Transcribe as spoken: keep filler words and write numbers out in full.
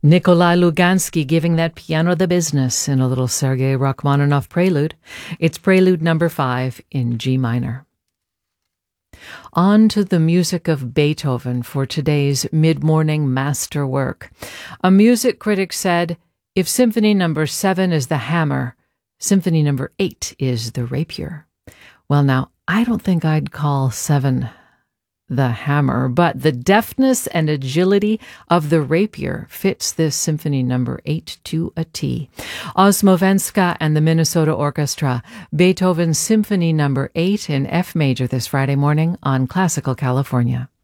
Nikolai Lugansky giving that piano the business in a little Sergei Rachmaninoff prelude. It's prelude number five in G minor. On to the music of Beethoven for today's mid-morning masterwork. A music critic said, if Symphony number seven is the hammer, Symphony number eight is the rapier. Well, now, I don't think I'd call seven the hammer, but the deftness and agility of the rapier fits this Symphony number eight to a T. Osmovenska and the Minnesota Orchestra, Beethoven's Symphony number eight in F major this Friday morning on Classical California.